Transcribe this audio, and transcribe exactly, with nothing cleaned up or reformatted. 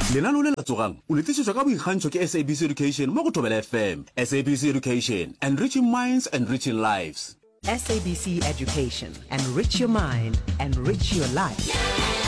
lenaneo le la tsogang o le tlisetswa ka boikgantšho ke S A B C Education mo go Thobela F M. S A B C Education, enriching minds, enriching lives. S A B C Education, enrich your mind, enrich your life.